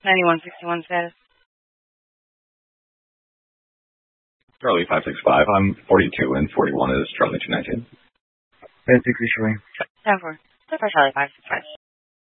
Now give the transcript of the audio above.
9161 status. Charlie 565. I'm 42 and 41 is Charlie 219. 10-6 showing. 10-4. So far, Charlie 565.